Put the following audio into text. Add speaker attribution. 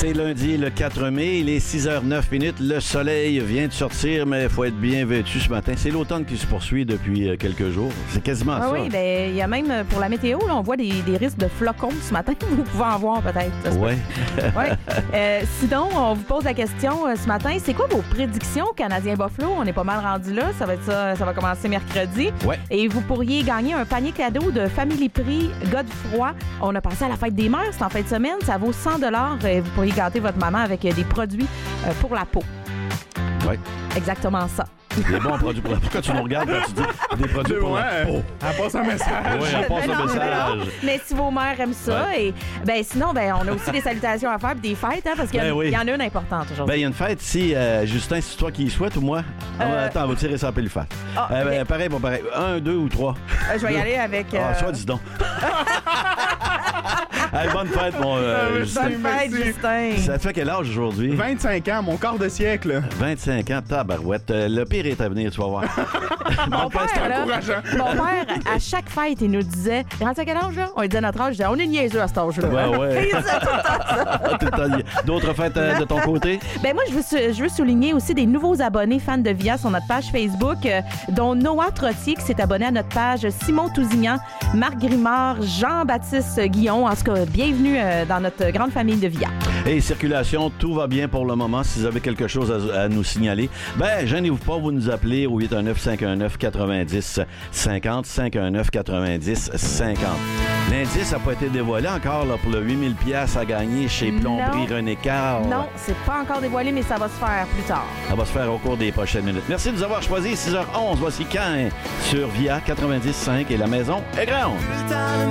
Speaker 1: C'est lundi le 4 mai, il est 6h09. Le soleil vient de sortir, mais il faut être bien vêtu ce matin. C'est l'automne qui se poursuit depuis quelques jours. C'est quasiment ça.
Speaker 2: Oui, bien, il y a même pour la météo, là, on voit des risques de flocons ce matin. Vous pouvez en voir peut-être.
Speaker 1: Oui.
Speaker 2: Sinon, on vous pose la question ce matin. C'est quoi vos prédictions Canadien Buffalo? On est pas mal rendu là. Ça va commencer mercredi.
Speaker 1: Ouais.
Speaker 2: Et vous pourriez gagner un panier cadeau de Family Prix Godefroy. On a passé à la fête des mères, c'est en fin de semaine. Ça vaut 100 $. Vous pourriez gâter votre maman avec des produits pour la peau.
Speaker 1: Oui.
Speaker 2: Exactement ça.
Speaker 1: Des bons produits pour la peau. Pourquoi tu nous regardes quand tu dis des produits pour la peau?
Speaker 3: Elle passe un message.
Speaker 1: Oui, elle passe un message.
Speaker 2: Mais si vos mères aiment ça, et sinon, on a aussi des salutations à faire et des fêtes, hein, parce qu'il y en a une importante aujourd'hui.
Speaker 1: Il y a une fête ici. Justin, c'est toi qui y souhaites ou moi? Attends, on va tirer ça à pile face. Pareil, bon, pareil. 1, 2 ou 3?
Speaker 2: Je vais y aller avec...
Speaker 1: Soit dis donc. Hey, bonne fête, mon Justin.
Speaker 2: Bonne fête, Justin.
Speaker 1: Ça te fait quel âge aujourd'hui?
Speaker 3: 25 ans, mon quart de siècle.
Speaker 1: 25 ans, tabarouette. Le pire est à venir, tu vas voir.
Speaker 2: Mon père, à chaque fête, il nous disait, rendu à quel âge, là? On lui disait notre âge, il disait, on est niaiseux à cet âge-là.
Speaker 1: Ouais.
Speaker 2: Il disait tout le temps ça.
Speaker 1: D'autres fêtes de ton côté?
Speaker 2: Moi, je veux souligner aussi des nouveaux abonnés fans de VIA sur notre page Facebook, dont Noah Trottier qui s'est abonné à notre page, Simon Tousignan, Marc Grimard, Jean-Baptiste Guillon. En tout cas, bienvenue dans notre grande famille de VIA.
Speaker 1: Et circulation, tout va bien pour le moment. Si vous avez quelque chose à nous signaler, gênez-vous pas, vous nous appelez au 819-519-90-50, 519-90-50. L'indice n'a pas été dévoilé encore là, pour le 8000 $ à gagner chez Plomberie René Carl.
Speaker 2: Non, c'est pas encore dévoilé, mais ça va se faire plus tard.
Speaker 1: Ça va se faire au cours des prochaines minutes. Merci de nous avoir choisi. 6h11, voici Cain sur VIA 90.5 et la maison est grande.